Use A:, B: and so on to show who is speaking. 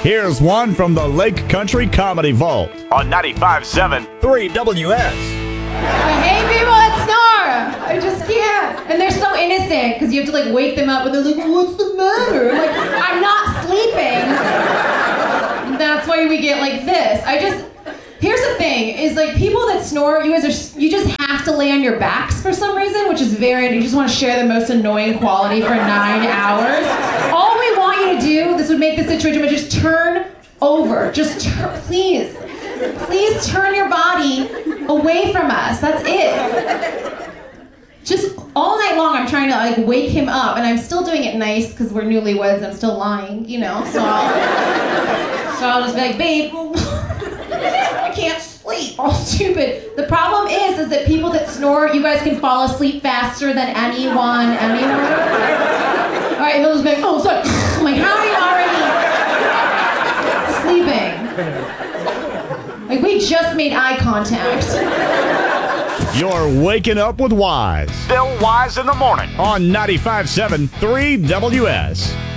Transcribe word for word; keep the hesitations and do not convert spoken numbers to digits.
A: Here's one from the Lake Country Comedy Vault on ninety-five point seven three W S.
B: I hate people that snore. I just can't. And they're so innocent because you have to like wake them up and they're like, what's the matter? I'm like, I'm not sleeping. That's why we get like this. I just, here's the thing, is like people that snore, you guys are, you just have to lay on your backs for some reason, which is very, you just want to share the most annoying quality for nine hours. All we want you to do, this would make the situation, but just turn over. Just turn, please. Please turn your body away from us. That's it. Just all night long, I'm trying to like wake him up, and I'm still doing it nice because we're newlyweds. I'm still lying, you know. So, I'll, so I'll just be like, babe, I can't sleep. Oh, stupid. The problem is, is that people that snore, you guys can fall asleep faster than anyone, anywhere. All right, he'll just be like, oh, sorry. I'm like, how are you already sleeping? Like, we just made eye contact.
A: You're waking up with Wise.
C: Bill Wise in the morning
A: On ninety-five point seven three W S.